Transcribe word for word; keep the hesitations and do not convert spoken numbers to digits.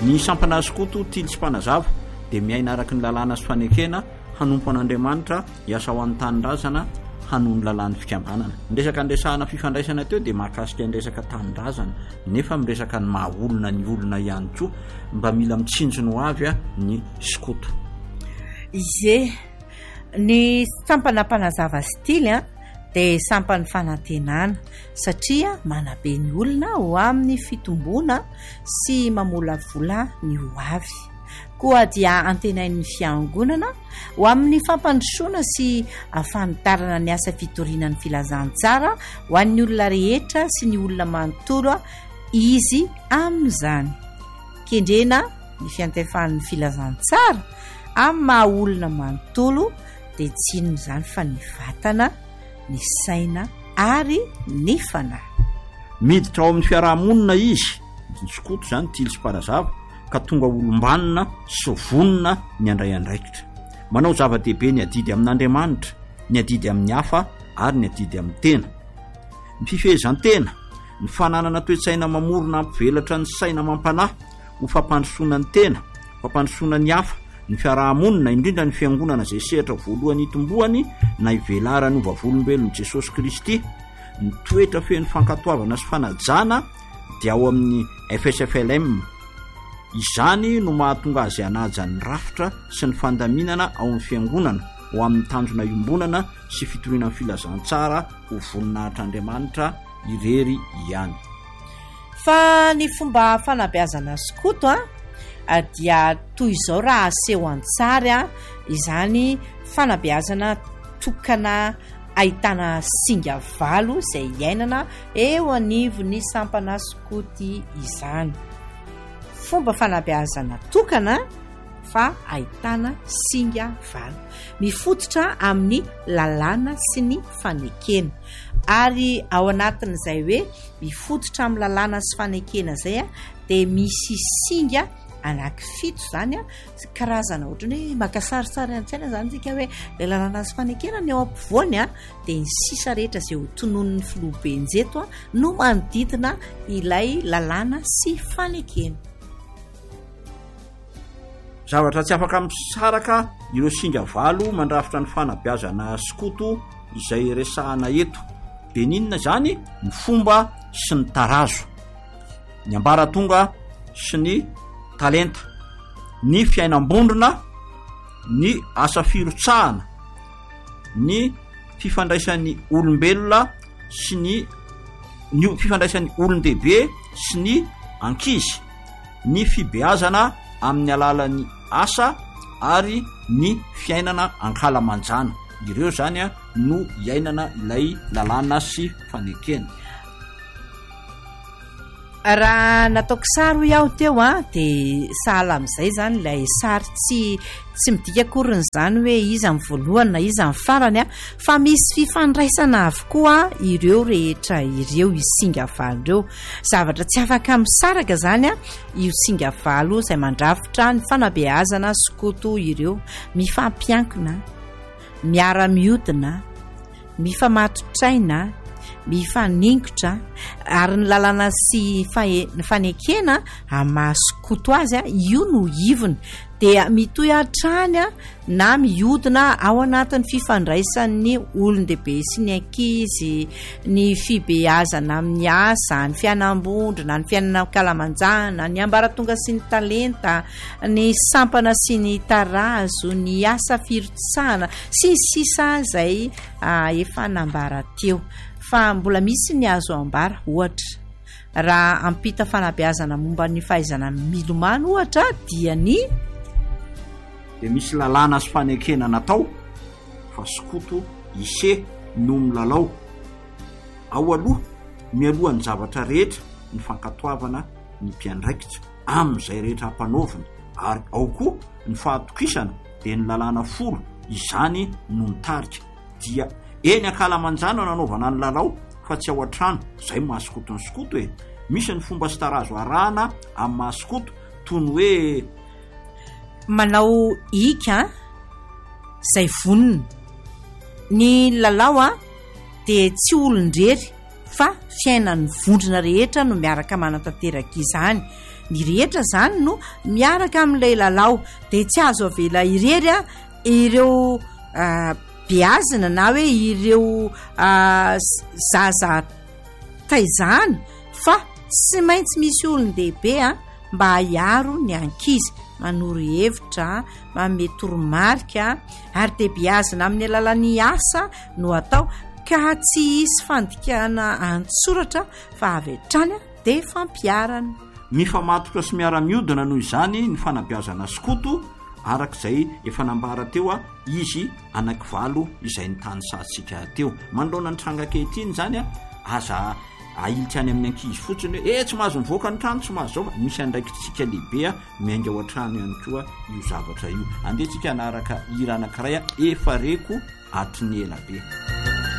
ny sampana skoto tily sy mpanazava dia miaina araky ny lalàna sy fanekena hanompo an'Andriamanitra hiasa ho an'ny tanindrazana hanoho ny lalàn'ny fikambanana. Miresaka andresahana fifandraisana teo dia mahakasika ny resaka tanindrazana nefa miresaka ny maha olona ny olona ihany koa mba mila mitsinjony ho avy a ny skoto. Ize ny sampana mpanazava stily a dia sampany fanantenana satria manabe ny olona ho amin'ny fitombona sy mamolavola ny ho avy. Koa dia antenain'ny fiangonana ho amin'ny fampandrosoana sy afanitarana ny asa fitorinan'ny filazantsara ho an'ny olona rehetra sy ny olona manontolo izy amin'izany. Kendrena ny fiantefan'ny filazantsara amin'ny maha olona manontolo dia tsy inona izany fa ny vatana, ny saina ary ny fanahy. Miditra ao amin'ny fiarahamonina izy, ny skoto izany tily sy mpanazava ka tonga olombanina sy vonona ny andray andraikitra. Manao zava-dehibe ny adidy amin'Andriamanitra, ny adidy amin'ny hafa ary ny adidy amin'ny tena. Ny fifehezan-tena, ny fananana toe-tsaina mamorona ampivelatra ny saina mampanahy ho fampandrosoana ny tena, fampandrosoana ny hafa, ny fiarahamonina indrindra ny fiangonana izay sehatra voalohany hitombohany na hivelarany ho vavolombelon'i Jesosy Kristy, ny toetra feno fankatoavana sy fanajana dia ao amin'ny F S F L M. Izany no mahatonga azy hanaja ny rafitra sy ny fandaminana ao amin'ny fiangonana ho amin'ny tanjona iombonana sy fitoriana filazantsara ho voninahitr'Andriamanitra irery ihany. Fa ny fomba fanabeazana skoto a dia toy izao raha aseho an-tsary a izany fanabeazana tokana ahitana singa valo izay iainana eo anivon'ny sampana skoty izany. Fomba fanabeazana tokana fa ahitana singa valo mifototra amin'ny lalàna sy ny fanekena ary ao anatin'izay hoe mifototra amin'ny lalàna sy fanekena zay a dia misy singa anankifito zany a karazana ohatrany hoe makasarisary an-tsaina zany tsika hoe ilay lalàna sy fanekena ny ao ampovoany a dia ny sisa rehetra izay ho tonon'ny filobenjeto a no manodidina ilay lalàna sy fanekena. Zavatra tsy afaka misaraka ireo singa valo mandrafitra ny fanabeazana skoto izay resahana eto dia ninona zany? Ny fomba sy ny tarazo, ny ambaratonga sy ny talenta, ny fiainam-bondrona, ny asa firotsahana, ny fifandraisan'ny olombelona sy ny ny fifandraisan'ny olon-dehibe sy ny ankizy, ny fibeazana amin'ny alalan'ny asa ary ny fiainana ankalamanjana. Ireo zany a no iainana ilay lalàna sy fanekena. Raha nataoko sary iaho teo a dia sahala amin'izay zany ilay sary tsy tsy midika akoriny zany hoe iza amin'ny voalohany na iza amin'ny farany a fa misy fifandraisana avokoa ireo rehetra ireo isinga valo ireo. Zavatra tsy afaka misaraka zany a io singa valo izay mandrafitra ny fanabeazana skoto ireo, mifampiankina, miara-miodina, mifamatotraina, mifaningotra ary ny lalàna sy ny fanekena amin'ny maha skoto azy a io no ivony dia mitohy hatrany a na miodina ao anatin'ny fifandraisan'ny olon-dehibe sy ny ankizy, ny fibeazana amin'ny asa, ny fianam-bondrona, ny fiainana ankalamanjana, ny ambaratonga sy ny talenta, ny sampana sy ny tarazo, ny asa firotsahana sy ny sisa izay efa nambara teo. Fa mbola misy ny azo ambara ohatra raha ampita fanabeazana momba ny fahaizana milomano ohatra dia ny dia misy lalàna sy fanekena natao fa skoto ise no milalao ao aloha mialohan'ny zavatra rehetra ny fankatoavana ny mpiandraikitra amin'izay rehetra hampanaoviny ary ao koa ny fahatokisana dia ny lalàna folo izany no mitarika dia eny ankalamanjana nanaovana ny lalao fa tsy ao an-trano. Zay mahaskoto ny skoto e. Misy ny fomba sy tarazo arahana amin'ny mahaskoto toy ny hoe manao ika zay vonona ny lalao a dia tsy olon-drery fa fiainan'ny vondrona rehetra no miaraka manatanteraka izany. Ny rehetra zany no miaraka amin'ilay lalao dia tsy azo avela irery a ireo beazina na hoe ireo zaza taizany fa tsy maintsy misy olon-dehibe a mba hiaro ny ankizy, manoro hevitra, manome toromarika ary dia beazina amin'ny alalan'ny asa no atao ka tsy hisy fandikana an-tsoratra fa avy hatrany dia fampiarana. Mifamatotra sy miara-miodina noho izany ny fanabeazana skoto arak'izay efa nambara teo a izy anankivalo izay ny tany satsika teo. Manoloana ny tranga ankehitriny zany a aza ailitsy any amin'ny ankizy fotsiny hoe e tsy mahazo mivoaka ny trano, tsy mahazo zao. Misy andraikitsika lehibe a miainga ao an-trano ihany koa io zavatra io. Andehantsika anaraka hira anankiray a efa reko atry ny elabe.